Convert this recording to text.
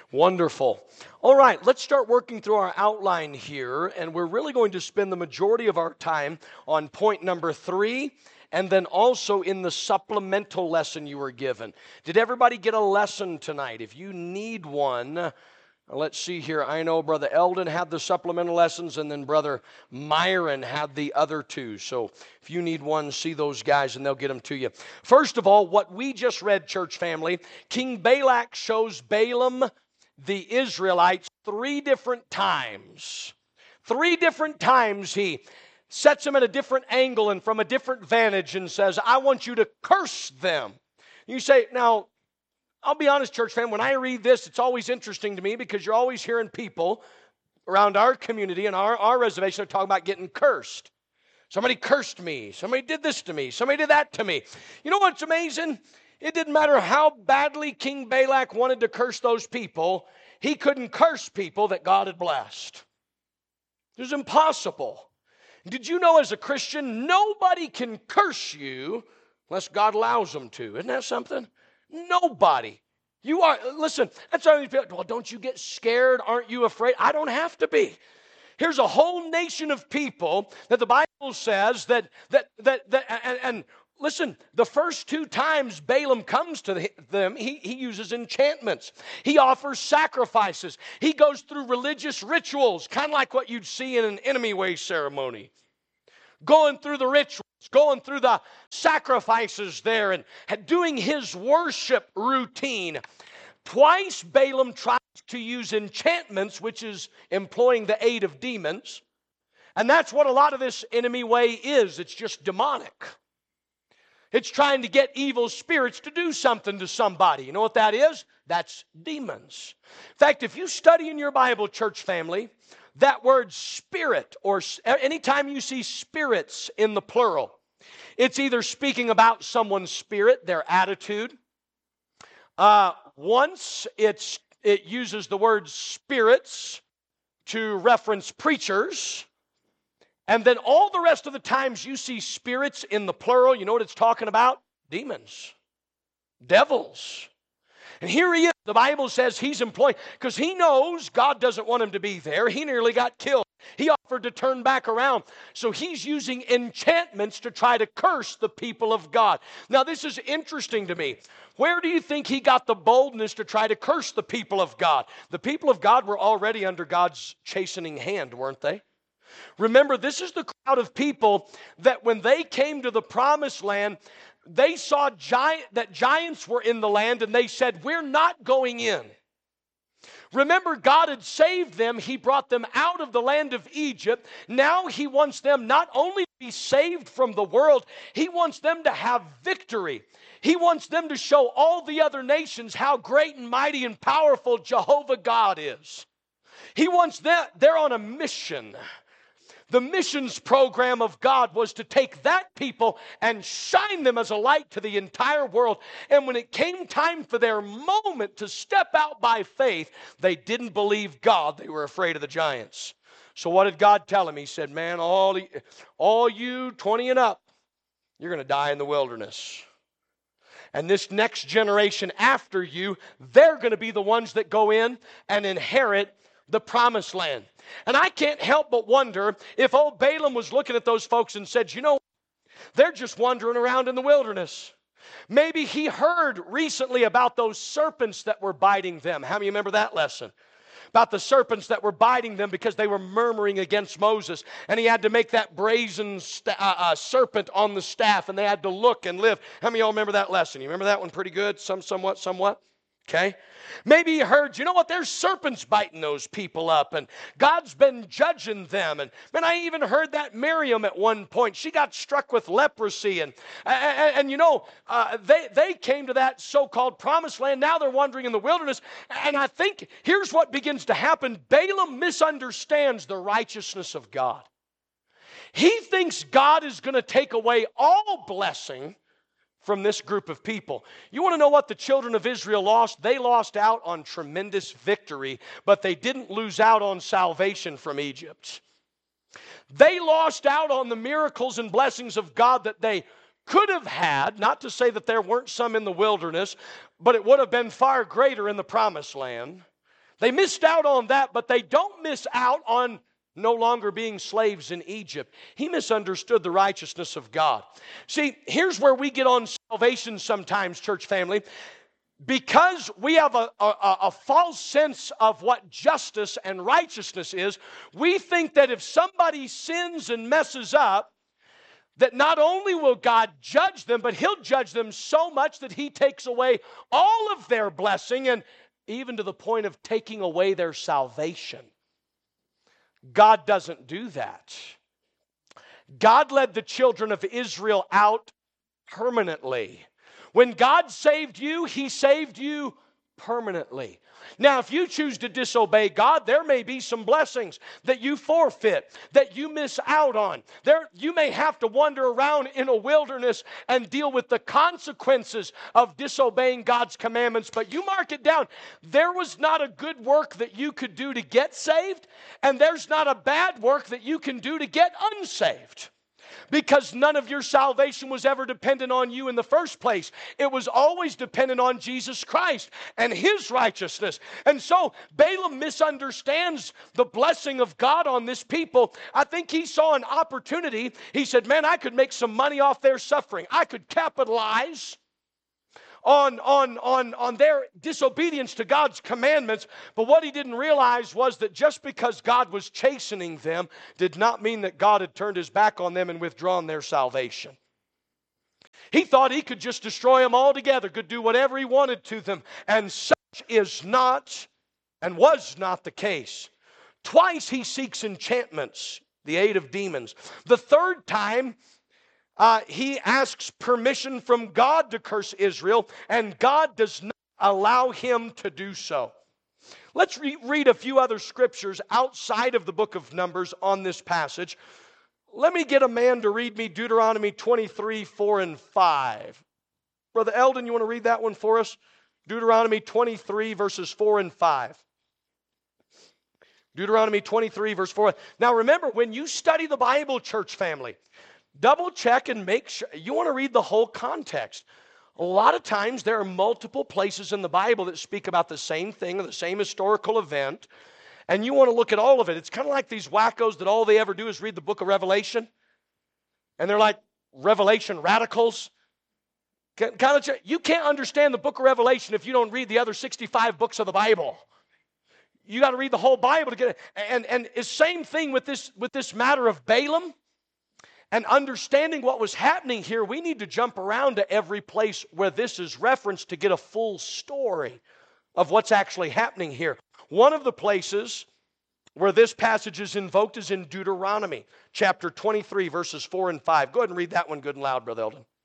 Wonderful. All right, let's start working through our outline here, and we're really going to spend the majority of our time on point number 3, and then also in the supplemental lesson you were given. Did everybody get a lesson tonight? If you need one, let's see here. I know Brother Eldon had the supplemental lessons, and then Brother Myron had the other two. So if you need one, see those guys, and they'll get them to you. First of all, what we just read, church family, King Balak shows Balaam the Israelites 3 different times. 3 different times he sets them at a different angle and from a different vantage and says, I want you to curse them. You say, now, I'll be honest, church fan, when I read this, it's always interesting to me because you're always hearing people around our community and our reservation are talking about getting cursed. Somebody cursed me. Somebody did this to me. Somebody did that to me. You know what's amazing? It didn't matter how badly King Balak wanted to curse those people, he couldn't curse people that God had blessed. It was impossible. Did you know as a Christian, nobody can curse you unless God allows them to? Isn't that something? Nobody. You are, listen, that's how you feel. Well, don't you get scared? Aren't you afraid? I don't have to be. Here's a whole nation of people that the Bible says and listen, the first 2 times Balaam comes to them, he uses enchantments. He offers sacrifices. He goes through religious rituals, kind of like what you'd see in an enemy way ceremony. Going through the rituals, going through the sacrifices there, and doing his worship routine. Twice Balaam tries to use enchantments, which is employing the aid of demons. And that's what a lot of this enemy way is. It's just demonic. It's trying to get evil spirits to do something to somebody. You know what that is? That's demons. In fact, if you study in your Bible, church family, that word spirit, or anytime you see spirits in the plural, it's either speaking about someone's spirit, their attitude. Once it uses the word spirits to reference preachers. And then all the rest of the times you see spirits in the plural, you know what it's talking about? Demons. Devils. And here he is. The Bible says he's employing, because he knows God doesn't want him to be there. He nearly got killed. He offered to turn back around. So he's using enchantments to try to curse the people of God. Now this is interesting to me. Where do you think he got the boldness to try to curse the people of God? The people of God were already under God's chastening hand, weren't they? Remember, this is the crowd of people that when they came to the promised land, they saw that giants were in the land, and they said, we're not going in. Remember, God had saved them. He brought them out of the land of Egypt. Now he wants them not only to be saved from the world, he wants them to have victory. He wants them to show all the other nations how great and mighty and powerful Jehovah God is. He wants them, they're on a mission. The missions program of God was to take that people and shine them as a light to the entire world. And when it came time for their moment to step out by faith, they didn't believe God. They were afraid of the giants. So what did God tell them? He said, man, all you 20 and up, you're going to die in the wilderness. And this next generation after you, they're going to be the ones that go in and inherit the promised land. And I can't help but wonder if old Balaam was looking at those folks and said, you know, they're just wandering around in the wilderness. Maybe he heard recently about those serpents that were biting them. How many remember that lesson? About the serpents that were biting them because they were murmuring against Moses. And he had to make that brazen serpent on the staff, and they had to look and live. How many of y'all remember that lesson? You remember that one pretty good? Somewhat? Okay. Maybe you heard, you know what, there's serpents biting those people up, and God's been judging them. And man, I even heard that Miriam at one point, she got struck with leprosy, and you know, they came to that so-called promised land. Now they're wandering in the wilderness. And I think here's what begins to happen. Balaam misunderstands the righteousness of God. He thinks God is going to take away all blessing from this group of people. You want to know what the children of Israel lost? They lost out on tremendous victory, but they didn't lose out on salvation from Egypt. They lost out on the miracles and blessings of God that they could have had, not to say that there weren't some in the wilderness, but it would have been far greater in the promised land. They missed out on that, but they don't miss out on no longer being slaves in Egypt. He misunderstood the righteousness of God. See, here's where we get on salvation sometimes, church family. Because we have a false sense of what justice and righteousness is, we think that if somebody sins and messes up, that not only will God judge them, but He'll judge them so much that He takes away all of their blessing, and even to the point of taking away their salvation. God doesn't do that. God led the children of Israel out permanently. When God saved you, He saved you permanently. Now, if you choose to disobey God, there may be some blessings that you forfeit, that you miss out on. You may have to wander around in a wilderness and deal with the consequences of disobeying God's commandments. But you mark it down, there was not a good work that you could do to get saved, and there's not a bad work that you can do to get unsaved. Because none of your salvation was ever dependent on you in the first place. It was always dependent on Jesus Christ and His righteousness. And so Balaam misunderstands the blessing of God on this people. I think he saw an opportunity. He said, man, I could make some money off their suffering. I could capitalize on their disobedience to God's commandments. But what he didn't realize was that just because God was chastening them did not mean that God had turned His back on them and withdrawn their salvation. He thought he could just destroy them altogether, could do whatever he wanted to them. And such is not and was not the case. Twice he seeks enchantments, the aid of demons. The third time, he asks permission from God to curse Israel, and God does not allow him to do so. Let's read a few other scriptures outside of the book of Numbers on this passage. Let me get a man to read me Deuteronomy 23, 4 and 5. Brother Eldon, you want to read that one for us? Deuteronomy 23, verses 4 and 5. Deuteronomy 23, verse 4. Now remember, when you study the Bible, church family, double check and make sure you want to read the whole context. A lot of times there are multiple places in the Bible that speak about the same thing or the same historical event, and you want to look at all of it. It's kind of like these wackos that all they ever do is read the book of Revelation, and they're like Revelation radicals. You can't understand the book of Revelation if you don't read the other 65 books of the Bible. You got to read the whole Bible to get it. And it's same thing with this matter of Balaam. And understanding what was happening here, we need to jump around to every place where this is referenced to get a full story of what's actually happening here. One of the places where this passage is invoked is in Deuteronomy, chapter 23, verses 4 and 5. Go ahead and read that one good and loud, Brother Eldon.